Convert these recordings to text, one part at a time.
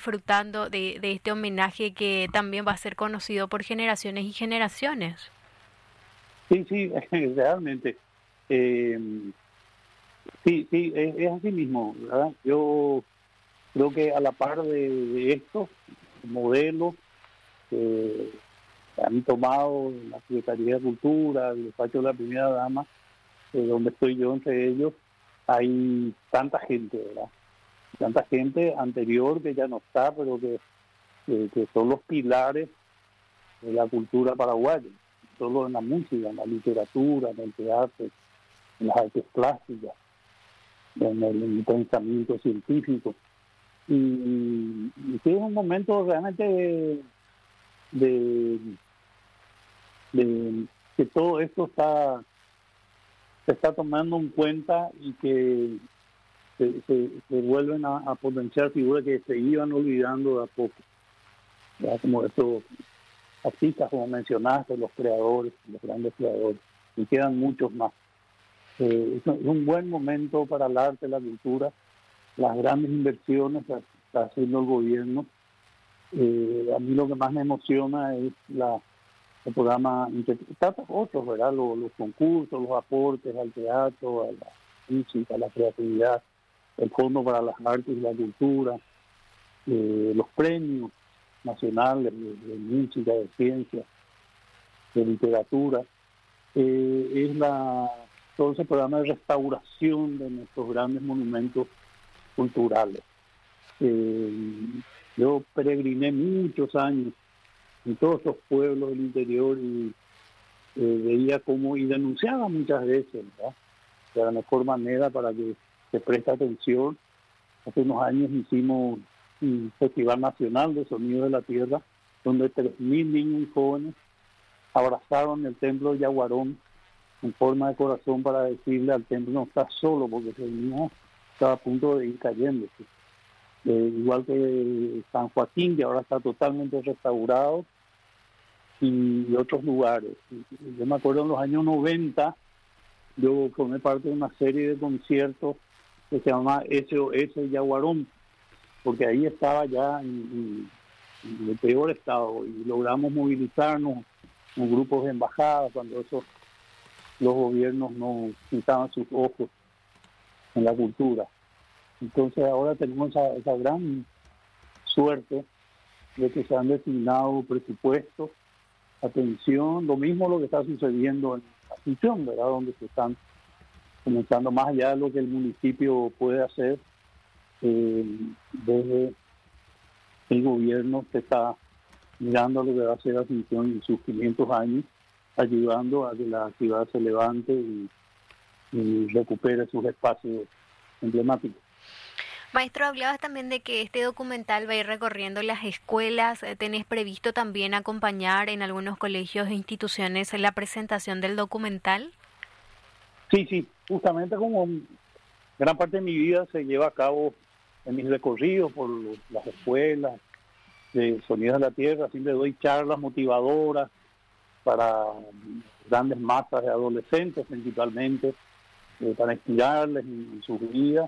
disfrutando de este homenaje que también va a ser conocido por generaciones y generaciones. Sí, sí, realmente. Eh, sí, es así mismo, ¿verdad? Yo creo que a la par de estos modelos que han tomado la Secretaría de Cultura, el despacho de la primera dama, donde estoy yo entre ellos, hay tanta gente, ¿verdad? Tanta gente anterior que ya no está, pero que son los pilares de la cultura paraguaya, solo en la música, en la literatura, en el teatro, en las artes plásticas, en el pensamiento científico. Y sí, es un momento realmente de, de que todo esto se está tomando en cuenta y que se vuelven a potenciar figuras que se iban olvidando de a poco, ya como estos artistas, como mencionaste, los creadores, los grandes creadores, y quedan muchos más. Es un buen momento para el arte, la cultura, las grandes inversiones que está haciendo el gobierno. A mí lo que más me emociona es el programa, tantos otros, ¿verdad? Los concursos, los aportes al teatro, a la música, a la creatividad, el Fondo para las Artes y la Cultura, los premios nacionales de música, de ciencia, de literatura. Es todo ese programa de restauración de nuestros grandes monumentos culturales. Yo peregriné muchos años en todos esos pueblos del interior y veía cómo, y denunciaba muchas veces, ¿verdad? De la mejor manera para que se preste atención. Hace unos años hicimos un Festival Nacional de Sonidos de la Tierra, donde 3.000 niños y jóvenes abrazaron el templo de Yaguarón en forma de corazón para decirle al templo: no está solo, porque ese niño estaba a punto de ir cayéndose. Igual que San Joaquín, que ahora está totalmente restaurado, y otros lugares. Yo me acuerdo en los años 90, yo formé parte de una serie de conciertos que se llama SOS Yaguarón, porque ahí estaba ya en el peor estado, y logramos movilizarnos con grupos de embajadas cuando los gobiernos no quitaban sus ojos en la cultura. Entonces ahora tenemos esa gran suerte de que se han destinado presupuestos, atención, lo mismo lo que está sucediendo en Asunción, ¿verdad? Donde se están comenzando, más allá de lo que el municipio puede hacer, desde el gobierno se está mirando lo que va a hacer Asunción en sus 500 años, ayudando a que la ciudad se levante y recupere sus espacios emblemáticos. Maestro, hablabas también de que este documental va a ir recorriendo las escuelas. ¿Tenés previsto también acompañar en algunos colegios e instituciones en la presentación del documental? Sí, justamente como gran parte de mi vida se lleva a cabo en mis recorridos por las escuelas de Sonidos de la Tierra, siempre doy charlas motivadoras para grandes masas de adolescentes principalmente, para inspirarles en sus vidas.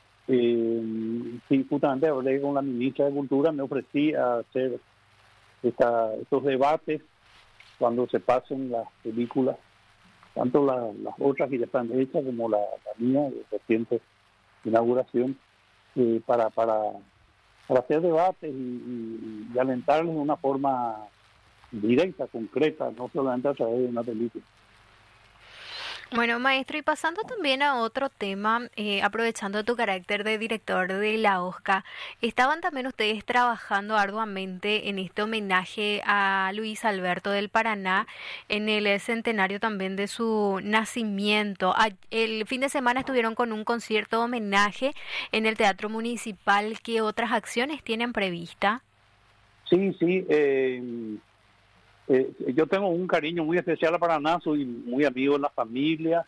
Sí, justamente hablé con la ministra de Cultura, me ofrecí a hacer estos debates cuando se pasen las películas, tanto las otras que ya están hechas como la mía de reciente inauguración, para hacer debates y alentarles de una forma directa, concreta, no solamente a través de una película. Bueno, maestro, y pasando también a otro tema, aprovechando tu carácter de director de la OSCA, ¿estaban también ustedes trabajando arduamente en este homenaje a Luis Alberto del Paraná en el centenario también de su nacimiento? El fin de semana estuvieron con un concierto homenaje en el Teatro Municipal. ¿Qué otras acciones tienen prevista? Sí, yo tengo un cariño muy especial a Paraná, soy muy amigo de la familia,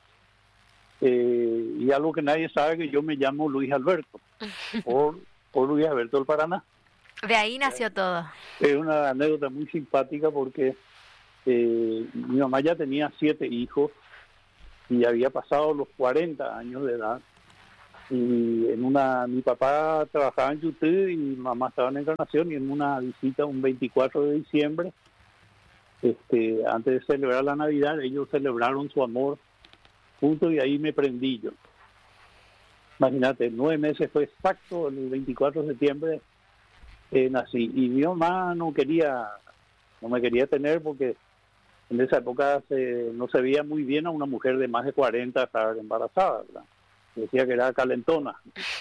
y algo que nadie sabe, que yo me llamo Luis Alberto, por Luis Alberto del Paraná. De ahí nació todo. Es una anécdota muy simpática porque mi mamá ya tenía 7 hijos y había pasado los 40 años de edad, Y mi papá trabajaba en Yutú y mi mamá estaba en Encarnación, y en una visita un 24 de diciembre, antes de celebrar la Navidad, ellos celebraron su amor juntos y ahí me prendí yo. Imagínate, 9 meses fue exacto, el 24 de septiembre nací. Y mi mamá no me quería tener porque en esa época no se veía muy bien a una mujer de más de 40 estar embarazada, ¿verdad? Decía que era calentona.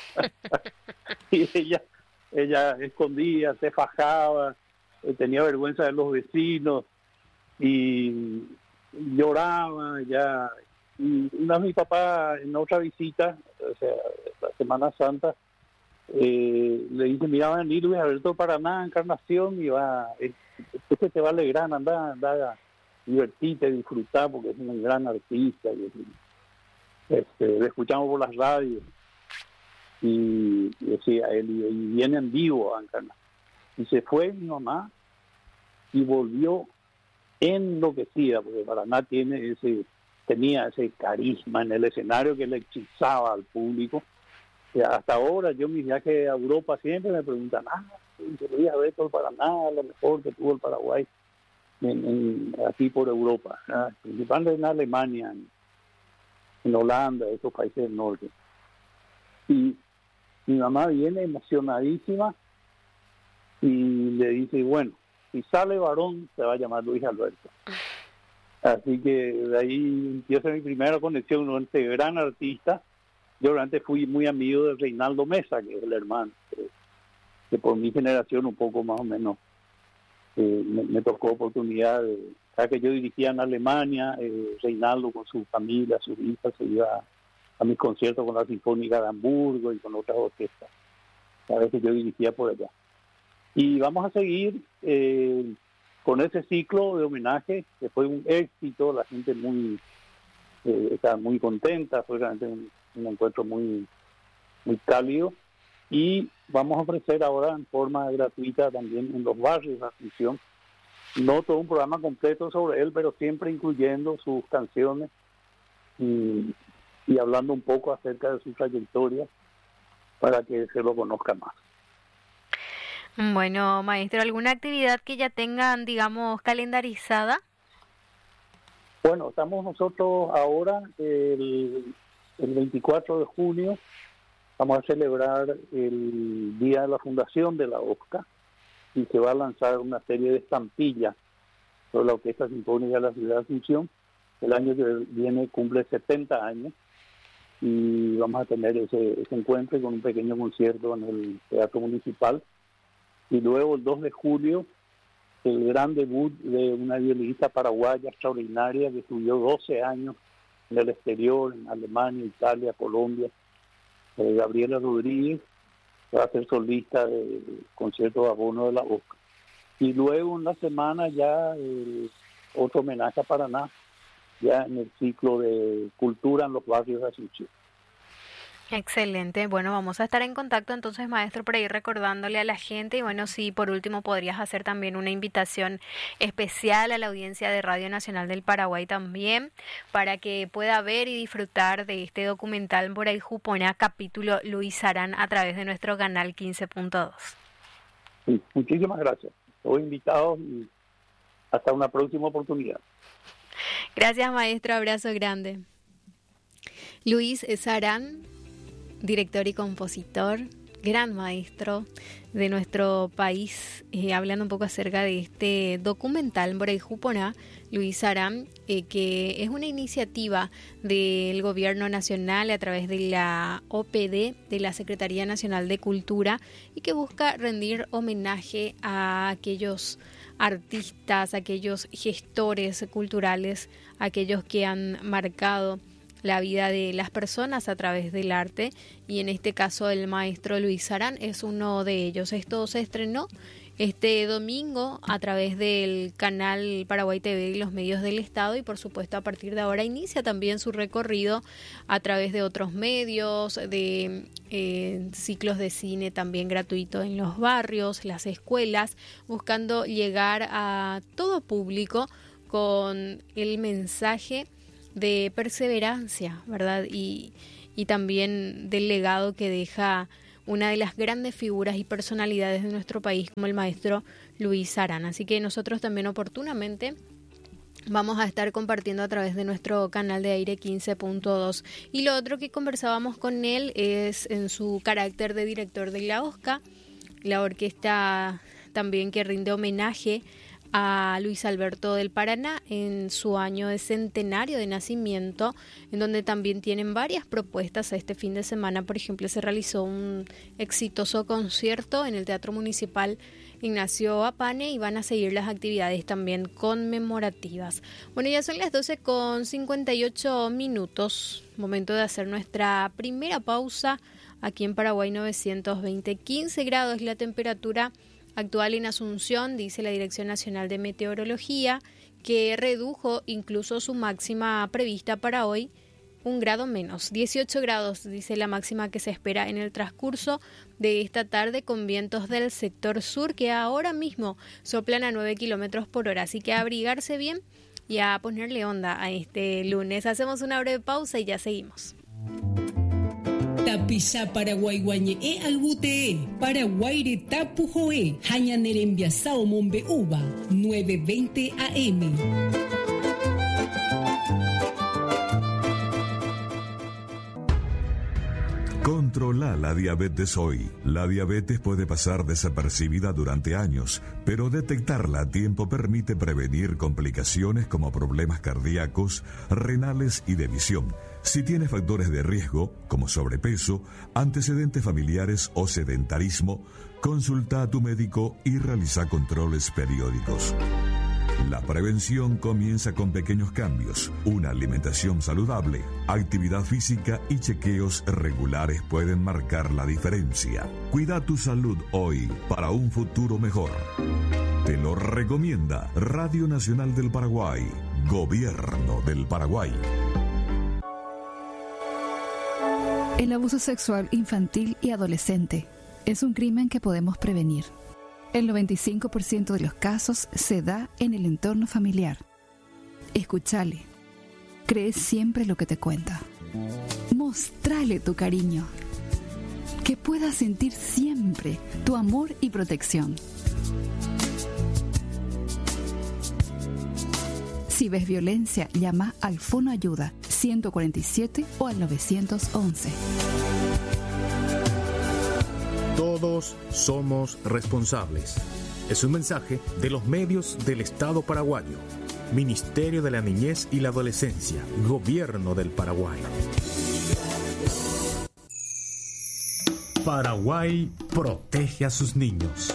Y ella escondía, se fajaba, tenía vergüenza de los vecinos y lloraba ya. Y una vez mi papá, en otra visita, o sea, la Semana Santa, le dice: mira, van a venir Luis Alberto Paraná, Encarnación, y después te va a alegrar, anda a divertirte, disfrutar, porque es un gran artista. Le escuchamos por las radios, y decía él, y viene en vivo a Encarnación. Y se fue mi mamá y volvió enloquecida, porque Paraná tenía ese carisma en el escenario que le hechizaba al público. Hasta ahora, yo en mis viajes a Europa siempre me preguntan: se lo iba a ver todo el Paraná, lo mejor que tuvo el Paraguay aquí por Europa, principalmente en Alemania, en Holanda, esos países del norte. Y mi mamá viene emocionadísima y le dice: bueno, si sale varón, se va a llamar Luis Alberto. Así que de ahí empieza mi primera conexión con este gran artista. Yo realmente fui muy amigo de Reinaldo Mesa, que es el hermano, que por mi generación un poco más o menos me tocó oportunidad ya que yo dirigía en Alemania. Reinaldo con su familia, sus hijas, se iba a mis conciertos con la Sinfónica de Hamburgo y con otras orquestas, a veces yo dirigía por allá. Y vamos a seguir con ese ciclo de homenaje, que fue un éxito, la gente estaba muy contenta, fue realmente un encuentro muy, muy cálido, y vamos a ofrecer ahora en forma gratuita también en los barrios de Asunción, no todo un programa completo sobre él, pero siempre incluyendo sus canciones y hablando un poco acerca de su trayectoria para que se lo conozca más. Bueno, maestro, ¿alguna actividad que ya tengan, digamos, calendarizada? Bueno, estamos nosotros ahora, el 24 de junio, vamos a celebrar el Día de la Fundación de la OSCA, y se va a lanzar una serie de estampillas sobre la Orquesta Sinfónica de la Ciudad de Asunción. El año que viene cumple 70 años, y vamos a tener ese encuentro con un pequeño concierto en el Teatro Municipal. Y luego el 2 de julio, el gran debut de una violinista paraguaya extraordinaria que estudió 12 años en el exterior, en Alemania, Italia, Colombia, Gabriela Rodríguez, va a ser solista de concierto de abono de la OSCA. Y luego en la semana ya otro homenaje a Paraná, ya en el ciclo de cultura en los barrios de Asunción. Excelente. Bueno, vamos a estar en contacto entonces, maestro, para ir recordándole a la gente. Y bueno, sí, por último, podrías hacer también una invitación especial a la audiencia de Radio Nacional del Paraguay también, para que pueda ver y disfrutar de este documental Boray Jupona, capítulo Luis Arán, a través de nuestro canal 15.2. Sí, muchísimas gracias. Estoy invitado y hasta una próxima oportunidad. Gracias, maestro. Abrazo grande. Luis Arán, director y compositor, gran maestro de nuestro país, hablando un poco acerca de este documental Boray Jupona, Luis Arán, que es una iniciativa del Gobierno Nacional a través de la OPD, de la Secretaría Nacional de Cultura, y que busca rendir homenaje a aquellos artistas, aquellos gestores culturales, aquellos que han marcado la vida de las personas a través del arte, y en este caso el maestro Luis Arán es uno de ellos. Esto se estrenó este domingo a través del canal Paraguay TV y los medios del Estado, y por supuesto a partir de ahora inicia también su recorrido a través de otros medios, de ciclos de cine también gratuito en los barrios, las escuelas, buscando llegar a todo público con el mensaje de perseverancia, ¿verdad? Y y también del legado que deja una de las grandes figuras y personalidades de nuestro país como el maestro Luis Arana. Así que nosotros también oportunamente vamos a estar compartiendo a través de nuestro canal de aire 15.2. Y lo otro que conversábamos con él es en su carácter de director de la OSCA, la orquesta también que rinde homenaje a Luis Alberto del Paraná en su año de centenario de nacimiento, en donde también tienen varias propuestas. Este fin de semana, por ejemplo, se realizó un exitoso concierto en el Teatro Municipal Ignacio Apane y van a seguir las actividades también conmemorativas. Bueno, ya son las 12:58, momento de hacer nuestra primera pausa aquí en Paraguay 920. 15 grados la temperatura actual en Asunción, dice la Dirección Nacional de Meteorología, que redujo incluso su máxima prevista para hoy 1 grado menos. 18 grados, dice la máxima que se espera en el transcurso de esta tarde, con vientos del sector sur que ahora mismo soplan a 9 kilómetros por hora. Así que a abrigarse bien y a ponerle onda a este lunes. Hacemos una breve pausa y ya seguimos. Tapisa Paraguay guañe albute Paraguay tapu joe hañaner enviasao mombe uva 9:20 AM. Controla la diabetes hoy. La diabetes puede pasar desapercibida durante años, pero detectarla a tiempo permite prevenir complicaciones como problemas cardíacos, renales y de visión. Si tienes factores de riesgo, como sobrepeso, antecedentes familiares o sedentarismo, consulta a tu médico y realiza controles periódicos. La prevención comienza con pequeños cambios. Una alimentación saludable, actividad física y chequeos regulares pueden marcar la diferencia. Cuida tu salud hoy para un futuro mejor. Te lo recomienda Radio Nacional del Paraguay, Gobierno del Paraguay. El abuso sexual infantil y adolescente es un crimen que podemos prevenir. El 95% de los casos se da en el entorno familiar. Escúchale. Cree siempre lo que te cuenta. Mostrale tu cariño. Que pueda sentir siempre tu amor y protección. Si ves violencia, llama al Fono Ayuda 147 o al 911. Todos somos responsables. Es un mensaje de los medios del Estado paraguayo. Ministerio de la Niñez y la Adolescencia. Gobierno del Paraguay. Paraguay protege a sus niños.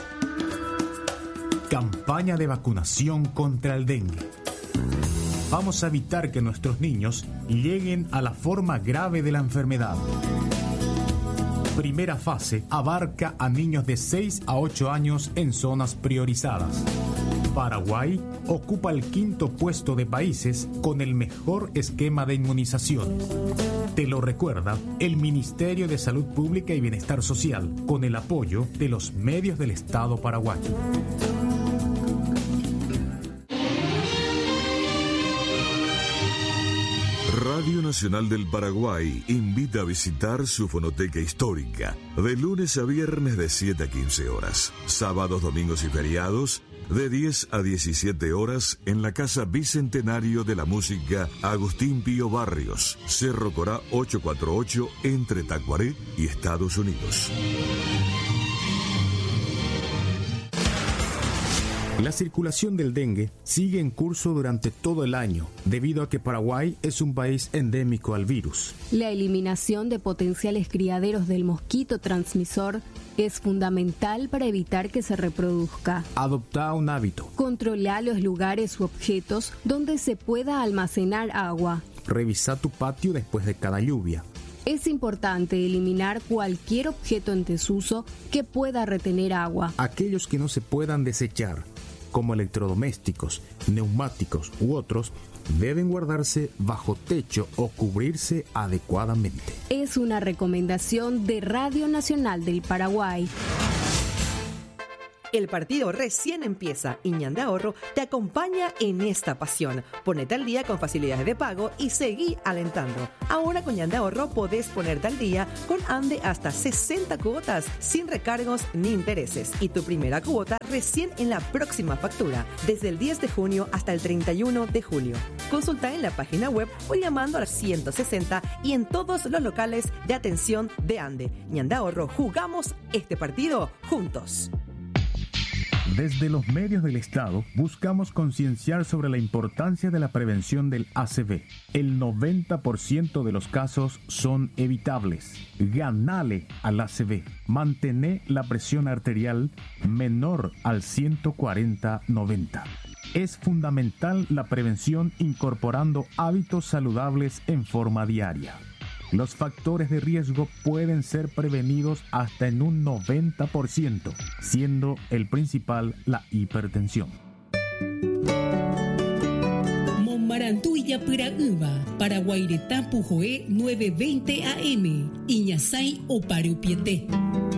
Campaña de vacunación contra el dengue. Vamos a evitar que nuestros niños lleguen a la forma grave de la enfermedad. Primera fase abarca a niños de 6 a 8 años en zonas priorizadas. Paraguay ocupa el 5º puesto de países con el mejor esquema de inmunización. Te lo recuerda el Ministerio de Salud Pública y Bienestar Social, con el apoyo de los medios del Estado paraguayo. Radio Nacional del Paraguay invita a visitar su fonoteca histórica de lunes a viernes de 7 a 15 horas, sábados, domingos y feriados de 10 a 17 horas en la Casa Bicentenario de la Música Agustín Pío Barrios, Cerro Corá 848, entre Tacuaré y Estados Unidos. La circulación del dengue sigue en curso durante todo el año, debido a que Paraguay es un país endémico al virus. La eliminación de potenciales criaderos del mosquito transmisor es fundamental para evitar que se reproduzca. Adopta un hábito. Controla los lugares u objetos donde se pueda almacenar agua. Revisa tu patio después de cada lluvia. Es importante eliminar cualquier objeto en desuso que pueda retener agua. Aquellos que no se puedan desechar, como electrodomésticos, neumáticos u otros, deben guardarse bajo techo o cubrirse adecuadamente. Es una recomendación de Radio Nacional del Paraguay. El partido recién empieza y Ñan de Ahorro te acompaña en esta pasión. Ponete al día con facilidades de pago y seguí alentando. Ahora con Ñan de Ahorro podés ponerte al día con Ande hasta 60 cuotas sin recargos ni intereses. Y tu primera cuota recién en la próxima factura, desde el 10 de junio hasta el 31 de julio. Consulta en la página web o llamando al 160 y en todos los locales de atención de Ande. Ñan de Ahorro, jugamos este partido juntos. Desde los medios del Estado buscamos concienciar sobre la importancia de la prevención del ACV. El 90% de los casos son evitables. Ganale al ACV. Mantener la presión arterial menor al 140/90. Es fundamental la prevención incorporando hábitos saludables en forma diaria. Los factores de riesgo pueden ser prevenidos hasta en un 90%, siendo el principal la hipertensión. Monmarantuya Piraguba, Paraguairetapu Joe 9:20 AM, Iñasai o Pariupiete.